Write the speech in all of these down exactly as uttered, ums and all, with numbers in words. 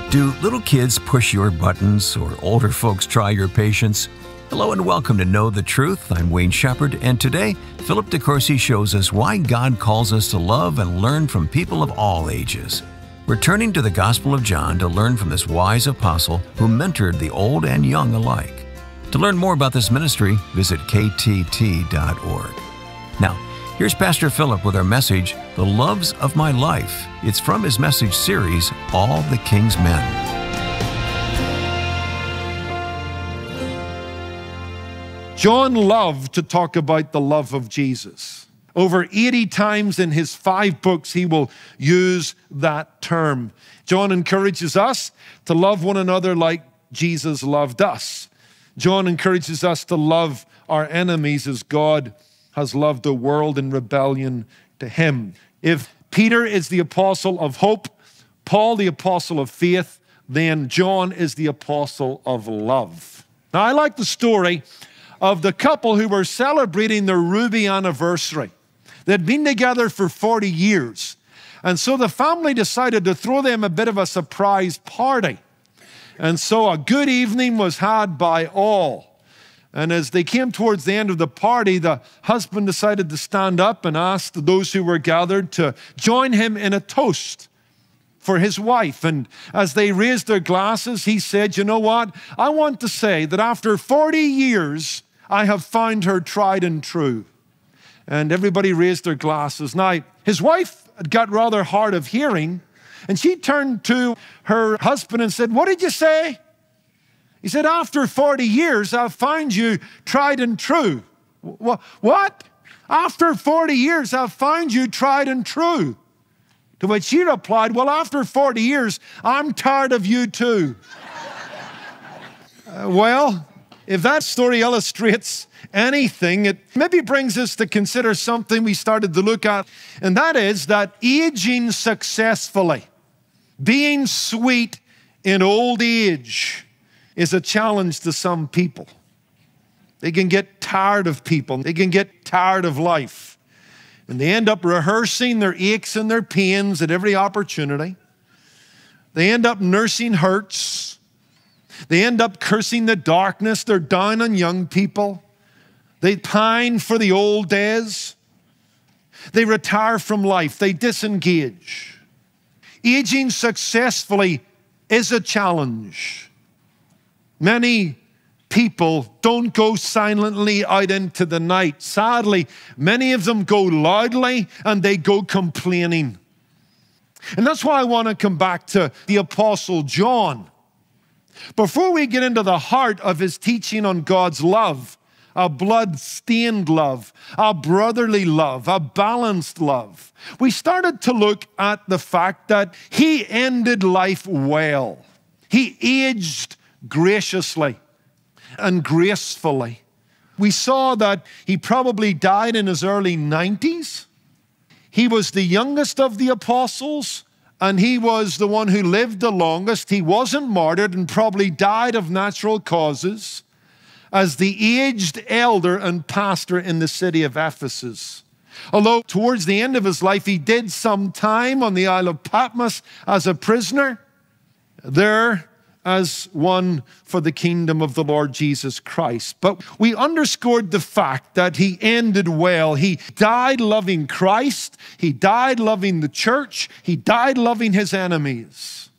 Do little kids push your buttons or older folks try your patience? Hello and welcome to Know the Truth. I'm Wayne Shepherd, and today, Philip DeCourcy shows us why God calls us to love and learn from people of all ages. We're turning to the Gospel of John to learn from this wise apostle who mentored the old and young alike. To learn more about this ministry, visit k t t dot org. Now, here's Pastor Philip with our message, The Loves of My Life. It's from his message series, All the King's Men. John loved to talk about the love of Jesus. Over eighty times in his five books, he will use that term. John encourages us to love one another like Jesus loved us. John encourages us to love our enemies as God has loved the world in rebellion to him. If Peter is the apostle of hope, Paul the apostle of faith, then John is the apostle of love. Now, I like the story of the couple who were celebrating their ruby anniversary. They'd been together for forty years. And so the family decided to throw them a bit of a surprise party. And so a good evening was had by all. And as they came towards the end of the party, the husband decided to stand up and asked those who were gathered to join him in a toast for his wife. And as they raised their glasses, he said, you know what? I want to say that after forty years, I have found her tried and true. And everybody raised their glasses. Now, his wife got rather hard of hearing, and she turned to her husband and said, what did you say? He said, after forty years, I've found you tried and true. What? After forty years, I've found you tried and true. To which she replied, well, after forty years, I'm tired of you too. uh, well, if that story illustrates anything, it maybe brings us to consider something we started to look at, and that is that aging successfully, being sweet in old age, is a challenge to some people. They can get tired of people. They can get tired of life. And they end up rehearsing their aches and their pains at every opportunity. They end up nursing hurts. They end up cursing the darkness. They're down on young people. They pine for the old days. They retire from life. They disengage. Aging successfully is a challenge. Many people don't go silently out into the night. Sadly, many of them go loudly and they go complaining. And that's why I want to come back to the Apostle John. Before we get into the heart of his teaching on God's love, a blood-stained love, a brotherly love, a balanced love, we started to look at the fact that he ended life well. He aged graciously and gracefully. We saw that he probably died in his early nineties. He was the youngest of the apostles, and he was the one who lived the longest. He wasn't martyred and probably died of natural causes as the aged elder and pastor in the city of Ephesus. Although towards the end of his life, he did some time on the Isle of Patmos as a prisoner, there as one for the kingdom of the Lord Jesus Christ. But we underscored the fact that he ended well. He died loving Christ. He died loving the church. He died loving his enemies.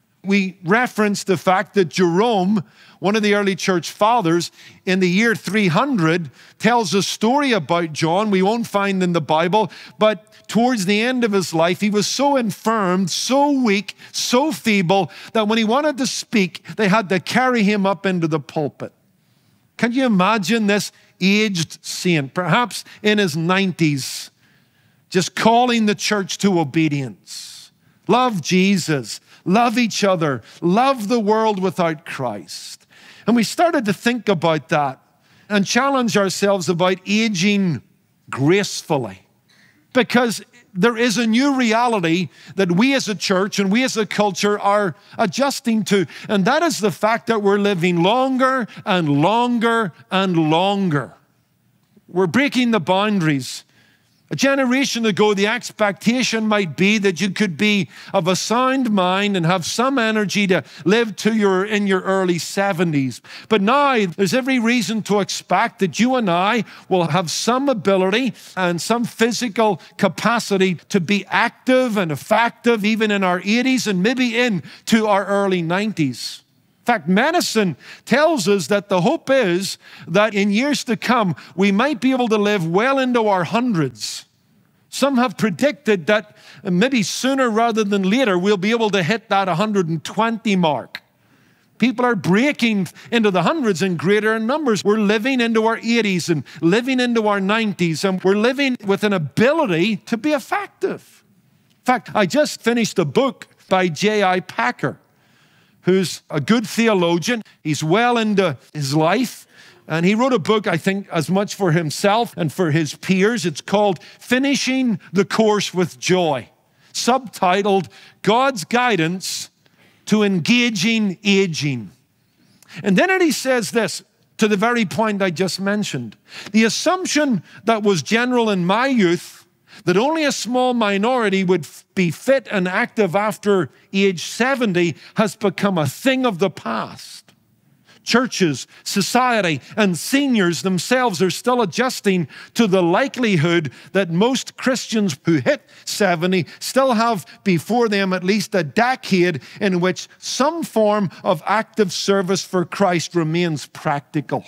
We referenced the fact that Jerome, one of the early church fathers, in the year three hundred, tells a story about John we won't find in the Bible, but towards the end of his life, he was so infirmed, so weak, so feeble, that when he wanted to speak, they had to carry him up into the pulpit. Can you imagine this aged saint, perhaps in his nineties, just calling the church to obedience? Love Jesus, love each other, love the world without Christ. And we started to think about that and challenge ourselves about aging gracefully. Because there is a new reality that we as a church and we as a culture are adjusting to. And that is the fact that we're living longer and longer and longer. We're breaking the boundaries A generation ago, the expectation might be that you could be of a sound mind and have some energy to live to your in your early seventies. But now, there's every reason to expect that you and I will have some ability and some physical capacity to be active and effective even in our eighties and maybe into our early nineties. In fact, medicine tells us that the hope is that in years to come, we might be able to live well into our hundreds. Some have predicted that maybe sooner rather than later, we'll be able to hit that one hundred twenty mark. People are breaking into the hundreds in greater numbers. We're living into our eighties and living into our nineties, and we're living with an ability to be effective. In fact, I just finished a book by J I Packer, who's a good theologian. He's well into his life. And he wrote a book, I think, as much for himself and for his peers. It's called Finishing the Course with Joy, subtitled God's Guidance to Engaging Aging. And then he says this, to the very point I just mentioned. The assumption that was general in my youth, that only a small minority would be fit and active after age seventy, has become a thing of the past. Churches, society, and seniors themselves are still adjusting to the likelihood that most Christians who hit seventy still have before them at least a decade in which some form of active service for Christ remains practical.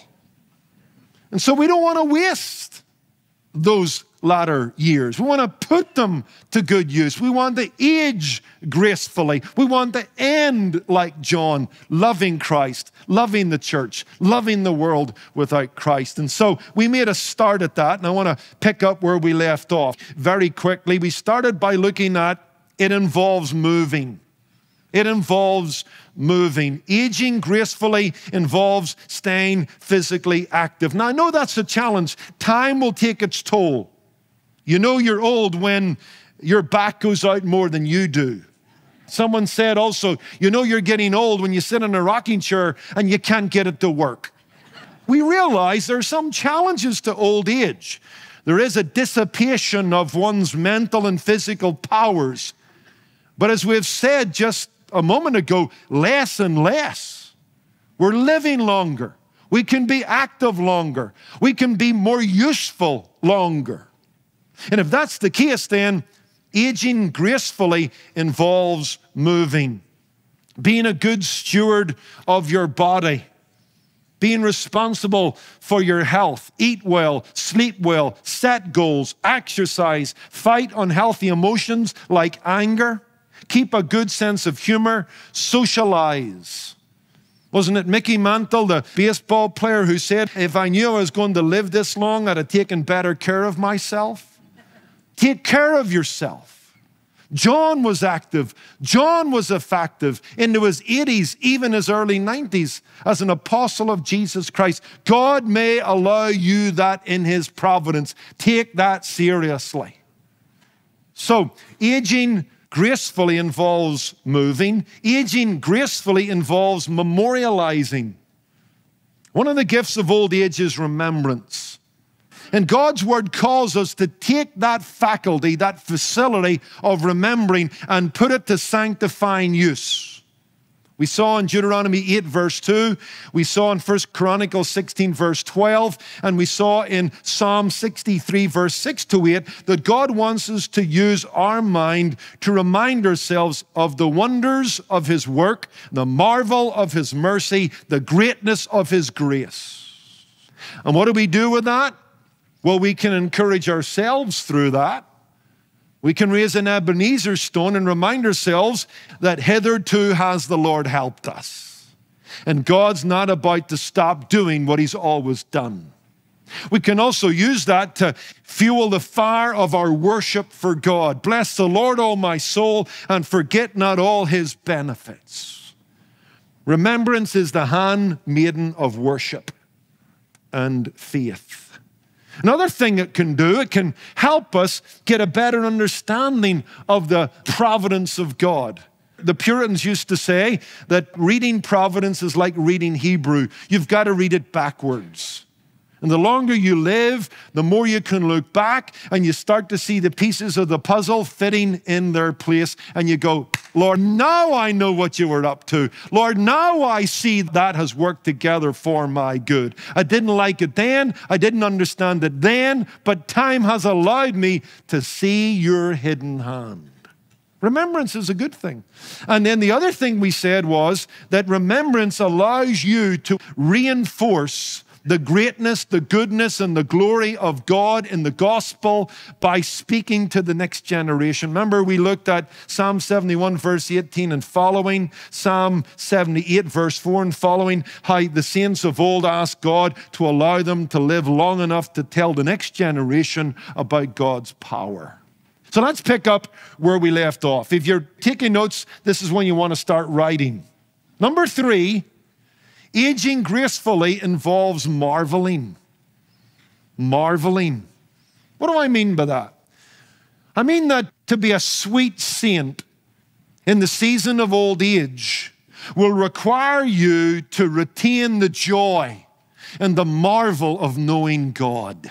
And so we don't want to waste those latter years. We want to put them to good use. We want to age gracefully. We want to end like John, loving Christ, loving the church, loving the world without Christ. And so we made a start at that, and I want to pick up where we left off very quickly. We started by looking at it involves moving. It involves moving. Aging gracefully involves staying physically active. Now, I know that's a challenge. Time will take its toll. You know you're old when your back goes out more than you do. Someone said also, you know you're getting old when you sit in a rocking chair and you can't get it to work. We realize there are some challenges to old age. There is a dissipation of one's mental and physical powers. But as we've said just a moment ago, less and less. We're living longer. We can be active longer. We can be more useful longer. And if that's the case, then aging gracefully involves moving, being a good steward of your body, being responsible for your health, eat well, sleep well, set goals, exercise, fight unhealthy emotions like anger, keep a good sense of humor, socialize. Wasn't it Mickey Mantle, the baseball player, who said, if I knew I was going to live this long, I'd have taken better care of myself? Take care of yourself. John was active. John was effective into his eighties, even his early nineties, as an apostle of Jesus Christ. God may allow you that in his providence. Take that seriously. So, aging gracefully involves moving. Aging gracefully involves memorializing. One of the gifts of old age is remembrance. And God's word calls us to take that faculty, that facility of remembering, and put it to sanctifying use. We saw in Deuteronomy eight, verse two. We saw in First Chronicles sixteen, verse twelve. And we saw in Psalm sixty-three, verse six to eight, that God wants us to use our mind to remind ourselves of the wonders of his work, the marvel of his mercy, the greatness of his grace. And what do we do with that? Well, we can encourage ourselves through that. We can raise an Ebenezer stone and remind ourselves that hitherto has the Lord helped us. And God's not about to stop doing what he's always done. We can also use that to fuel the fire of our worship for God. Bless the Lord, O my soul, and forget not all his benefits. Remembrance is the handmaiden of worship and faith. Another thing it can do, it can help us get a better understanding of the providence of God. The Puritans used to say that reading Providence is like reading Hebrew. You've got to read it backwards. And the longer you live, the more you can look back and you start to see the pieces of the puzzle fitting in their place. And you go, Lord, now I know what you were up to. Lord, now I see that has worked together for my good. I didn't like it then. I didn't understand it then. But time has allowed me to see your hidden hand. Remembrance is a good thing. And then the other thing we said was that remembrance allows you to reinforce the greatness, the goodness, and the glory of God in the gospel by speaking to the next generation. Remember, we looked at Psalm seventy-one, verse eighteen and following, Psalm seventy-eight, verse four and following, how the saints of old asked God to allow them to live long enough to tell the next generation about God's power. So let's pick up where we left off. If you're taking notes, this is when you want to start writing. Number three, aging gracefully involves marveling. Marveling. What do I mean by that? I mean that to be a sweet saint in the season of old age will require you to retain the joy and the marvel of knowing God,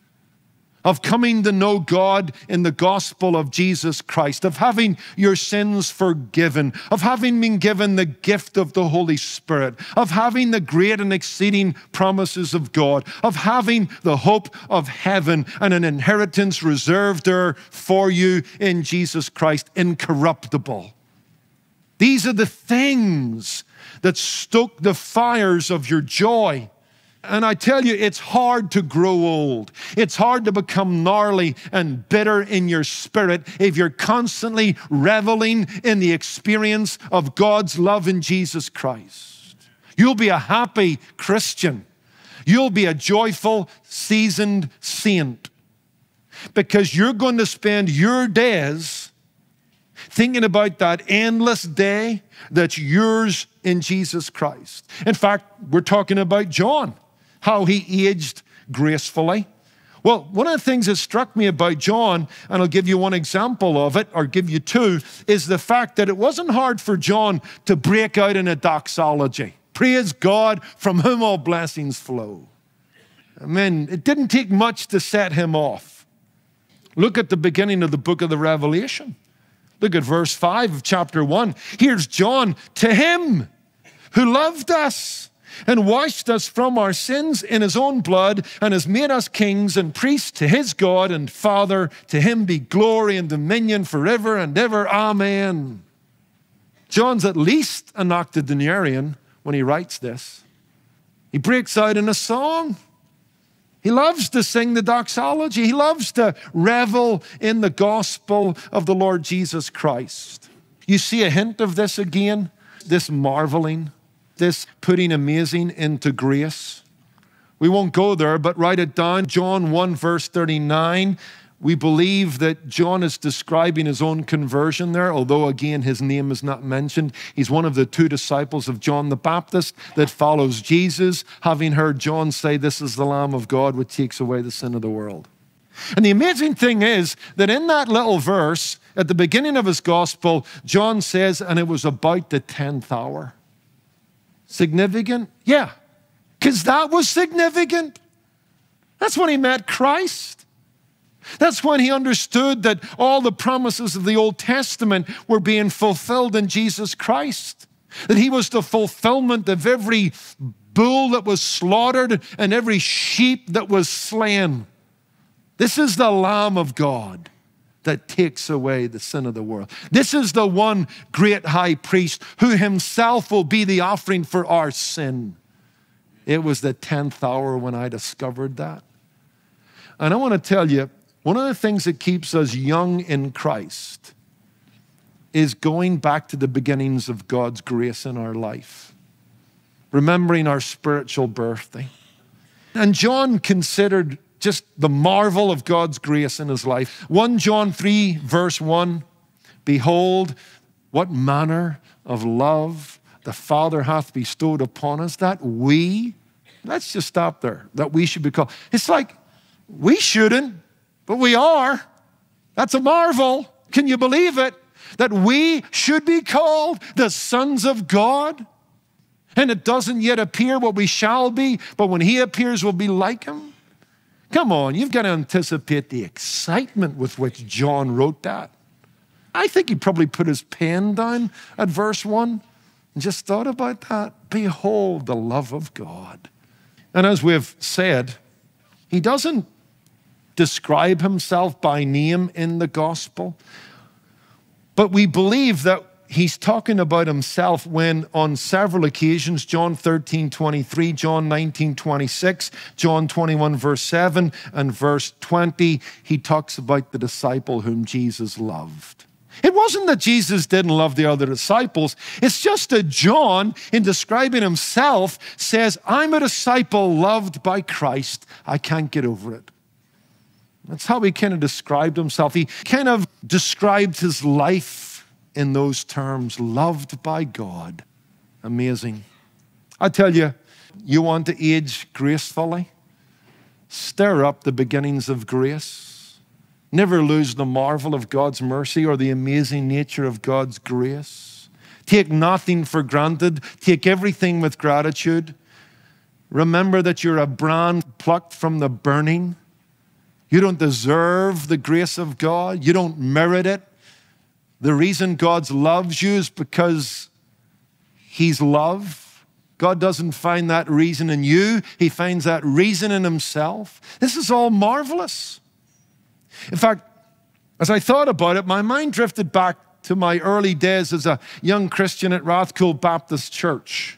of coming to know God in the gospel of Jesus Christ, of having your sins forgiven, of having been given the gift of the Holy Spirit, of having the great and exceeding promises of God, of having the hope of heaven and an inheritance reserved there for you in Jesus Christ, incorruptible. These are the things that stoke the fires of your joy. And I tell you, it's hard to grow old. It's hard to become gnarly and bitter in your spirit if you're constantly reveling in the experience of God's love in Jesus Christ. You'll be a happy Christian. You'll be a joyful, seasoned saint because you're going to spend your days thinking about that endless day that's yours in Jesus Christ. In fact, we're talking about John, how he aged gracefully. Well, one of the things that struck me about John, and I'll give you one example of it, or give you two, is the fact that it wasn't hard for John to break out in a doxology. Praise God, from whom all blessings flow. I mean, it didn't take much to set him off. Look at the beginning of the book of the Revelation. Look at verse five of chapter one. Here's John, to him who loved us and washed us from our sins in his own blood and has made us kings and priests to his God and Father. To him be glory and dominion forever and ever. Amen. John's at least an octogenarian when he writes this. He breaks out in a song. He loves to sing the doxology. He loves to revel in the gospel of the Lord Jesus Christ. You see a hint of this again, this marveling, this putting amazing into grace. We won't go there, but write it down. John one, verse thirty-nine. We believe that John is describing his own conversion there, although again his name is not mentioned. He's one of the two disciples of John the Baptist that follows Jesus, having heard John say, "This is the Lamb of God which takes away the sin of the world." And the amazing thing is that in that little verse, at the beginning of his gospel, John says, and it was about the tenth hour. Significant? Yeah, because that was significant. That's when he met Christ. That's when he understood that all the promises of the Old Testament were being fulfilled in Jesus Christ. That he was the fulfillment of every bull that was slaughtered and every sheep that was slain. This is the Lamb of God that takes away the sin of the world. This is the one great high priest who himself will be the offering for our sin. It was the tenth hour when I discovered that. And I want to tell you, one of the things that keeps us young in Christ is going back to the beginnings of God's grace in our life, remembering our spiritual birthday. And John considered just the marvel of God's grace in his life. First John three, verse one, behold, what manner of love the Father hath bestowed upon us, that we, let's just stop there, that we should be called. It's like, we shouldn't, but we are. That's a marvel. Can you believe it? That we should be called the sons of God. And it doesn't yet appear what we shall be, but when he appears, we'll be like him. Come on, you've got to anticipate the excitement with which John wrote that. I think he probably put his pen down at verse one and just thought about that. Behold the love of God. And as we've said, he doesn't describe himself by name in the gospel, but we believe that he's talking about himself when on several occasions, John thirteen twenty-three, John nineteen twenty-six, John twenty-one verse seven, and verse twenty, he talks about the disciple whom Jesus loved. It wasn't that Jesus didn't love the other disciples. It's just that John, in describing himself, says, I'm a disciple loved by Christ. I can't get over it. That's how he kind of described himself. He kind of described his life in those terms, loved by God. Amazing. I tell you, you want to age gracefully? Stir up the beginnings of grace. Never lose the marvel of God's mercy or the amazing nature of God's grace. Take nothing for granted. Take everything with gratitude. Remember that you're a brand plucked from the burning. You don't deserve the grace of God. You don't merit it. The reason God loves you is because he's love. God doesn't find that reason in you. He finds that reason in himself. This is all marvelous. In fact, as I thought about it, my mind drifted back to my early days as a young Christian at Rathcoole Baptist Church,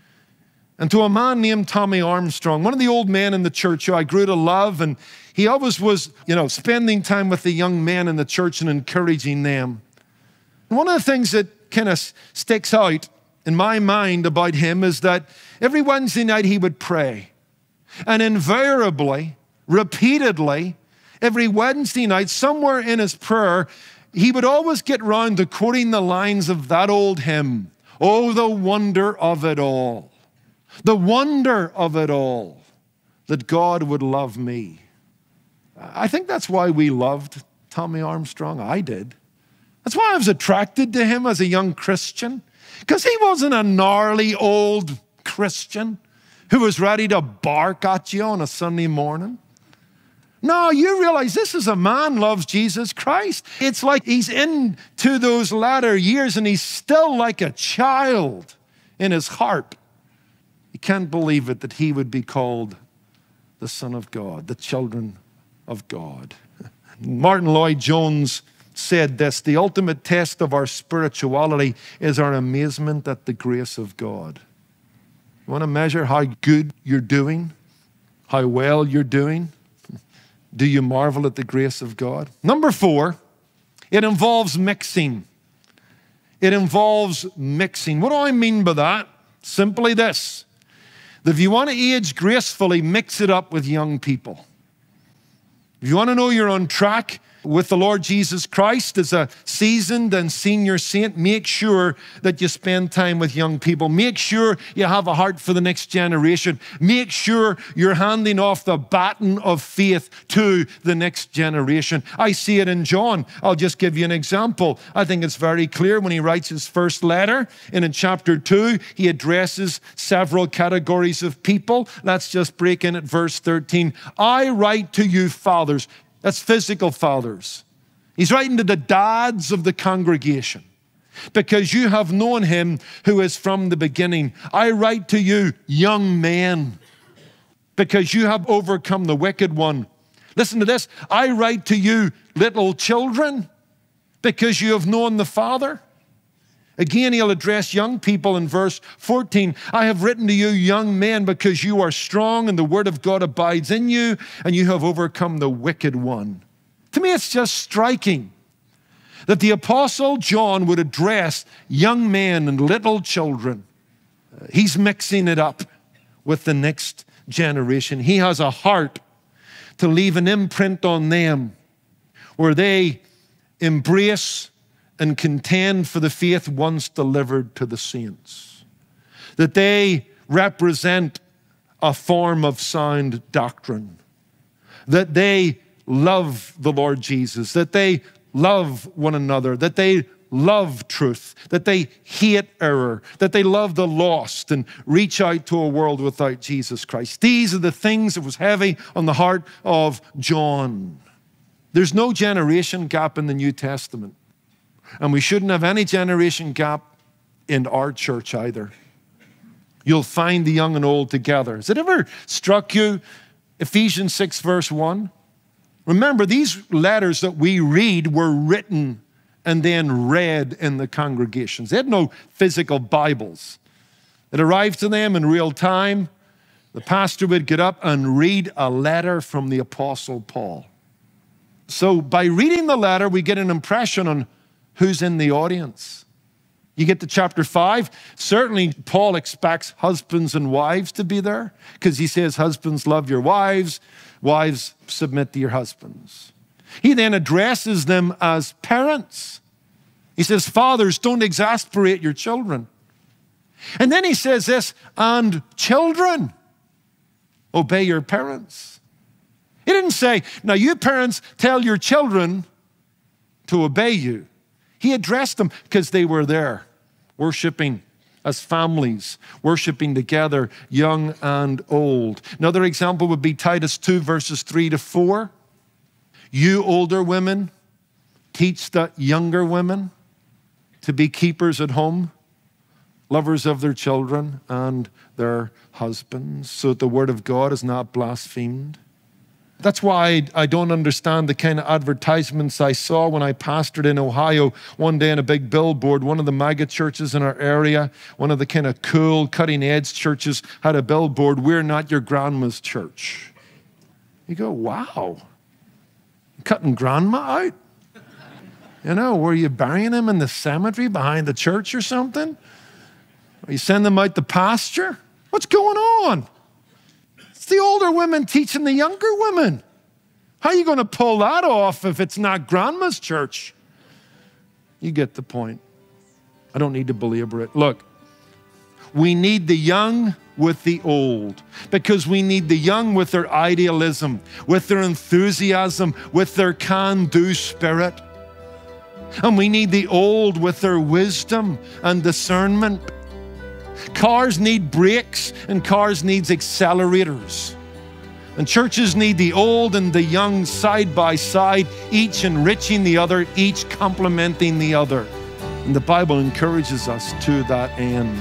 and to a man named Tommy Armstrong, one of the old men in the church who I grew to love, and he always was, you know, spending time with the young men in the church and encouraging them. And one of the things that kind of sticks out in my mind about him is that every Wednesday night he would pray, and invariably, repeatedly, every Wednesday night, somewhere in his prayer, he would always get round to quoting the lines of that old hymn, "Oh, the wonder of it all, the wonder of it all, that God would love me." I think that's why we loved Tommy Armstrong. I did. That's why I was attracted to him as a young Christian, because he wasn't a gnarly old Christian who was ready to bark at you on a Sunday morning. No, you realize this is a man who loves Jesus Christ. It's like he's into those latter years and he's still like a child in his heart. You can't believe it that he would be called the Son of God, the children of God. Martin Lloyd-Jones said this, the ultimate test of our spirituality is our amazement at the grace of God. You want to measure how good you're doing, how well you're doing? Do you marvel at the grace of God? Number four, it involves mixing. It involves mixing. What do I mean by that? Simply this, that if you want to age gracefully, mix it up with young people. If you want to know you're on track with the Lord Jesus Christ as a seasoned and senior saint, make sure that you spend time with young people. Make sure you have a heart for the next generation. Make sure you're handing off the baton of faith to the next generation. I see it in John. I'll just give you an example. I think it's very clear when he writes his first letter, and in chapter two, he addresses several categories of people. Let's just break in at verse thirteen. I write to you, fathers. That's physical fathers. He's writing to the dads of the congregation. Because you have known him who is from the beginning. I write to you, young men, because you have overcome the wicked one. Listen to this. I write to you, little children, because you have known the Father. Again, he'll address young people in verse fourteen. I have written to you, young men, because you are strong and the word of God abides in you and you have overcome the wicked one. To me, it's just striking that the Apostle John would address young men and little children. He's mixing it up with the next generation. He has a heart to leave an imprint on them where they embrace and contend for the faith once delivered to the saints. That they represent a form of sound doctrine. That they love the Lord Jesus. That they love one another. That they love truth, that they hate error, that they love the lost and reach out to a world without Jesus Christ. These are the things that was heavy on the heart of John. There's no generation gap in the New Testament, and we shouldn't have any generation gap in our church either. You'll find the young and old together. Has it ever struck you, Ephesians six verse one? Remember, these letters that we read were written and then read in the congregations. They had no physical Bibles. It arrived to them in real time. The pastor would get up and read a letter from the Apostle Paul. So by reading the letter, we get an impression on who's in the audience. You get to chapter five, certainly Paul expects husbands and wives to be there because he says, husbands, love your wives, wives, submit to your husbands. He then addresses them as parents. He says, fathers, don't exasperate your children. And then he says this, and children, obey your parents. He didn't say, now you parents tell your children to obey you. He addressed them because they were there, worshiping as families, worshiping together, young and old. Another example would be Titus two, verses three to four. You older women, teach the younger women to be keepers at home, lovers of their children and their husbands, so that the word of God is not blasphemed. That's why I don't understand the kind of advertisements I saw when I pastored in Ohio one day in a big billboard. One of the mega churches in our area, one of the kind of cool, cutting-edge churches had a billboard, we're not your grandma's church. You go, wow, cutting grandma out? You know, were you burying him in the cemetery behind the church or something? Or you send them out to pasture? What's going on? It's the older women teaching the younger women. How are you going to pull that off if it's not grandma's church? You get the point. I don't need to belabor it. Look, we need the young with the old, because we need the young with their idealism, with their enthusiasm, with their can-do spirit. And we need the old with their wisdom and discernment. Cars need brakes and cars needs accelerators. And churches need the old and the young side by side, each enriching the other, each complementing the other. And the Bible encourages us to that end.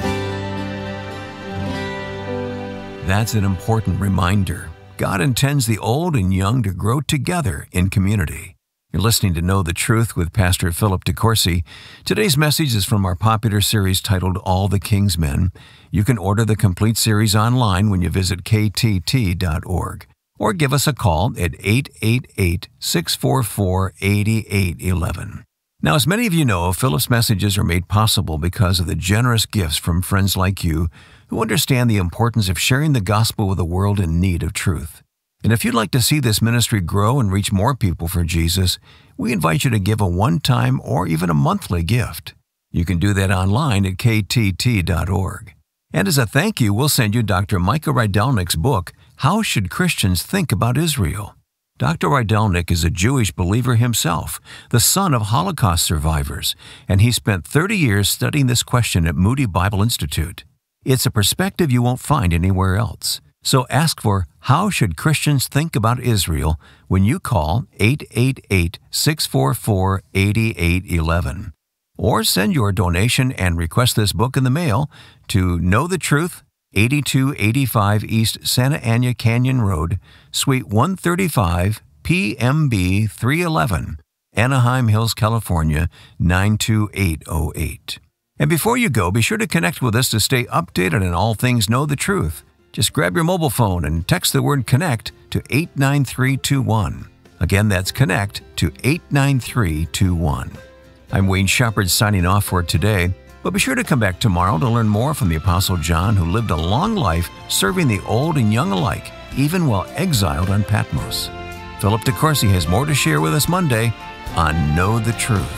That's an important reminder. God intends the old and young to grow together in community. You're listening to Know the Truth with Pastor Philip DeCourcy. Today's message is from our popular series titled All the King's Men. You can order the complete series online when you visit K T T dot org or give us a call at eight eight eight, six four four, eight eight one one. Now, as many of you know, Philip's messages are made possible because of the generous gifts from friends like you who understand the importance of sharing the gospel with a world in need of truth. And if you'd like to see this ministry grow and reach more people for Jesus, we invite you to give a one-time or even a monthly gift. You can do that online at K T T dot org. And as a thank you, we'll send you Doctor Micah Rydelnik's book, How Should Christians Think About Israel? Doctor Rydelnik is a Jewish believer himself, the son of Holocaust survivors, and he spent thirty years studying this question at Moody Bible Institute. It's a perspective you won't find anywhere else. So ask for How Should Christians Think About Israel when you call eight eight eight, six four four, eight eight one one. Or send your donation and request this book in the mail to Know the Truth, eighty-two eighty-five East Santa Ana Canyon Road, Suite one thirty-five, P M B three eleven, Anaheim Hills, California, nine two eight oh eight. And before you go, be sure to connect with us to stay updated on all things Know the Truth. Just grab your mobile phone and text the word CONNECT to eight nine three two one. Again, that's CONNECT to eight nine three two one. I'm Wayne Shepherd signing off for today, but be sure to come back tomorrow to learn more from the Apostle John, who lived a long life serving the old and young alike, even while exiled on Patmos. Philip DeCourcy has more to share with us Monday on Know the Truth.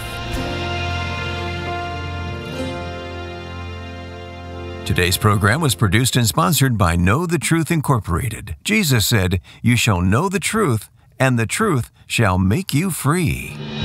Today's program was produced and sponsored by Know the Truth Incorporated. Jesus said, "You shall know the truth, and the truth shall make you free."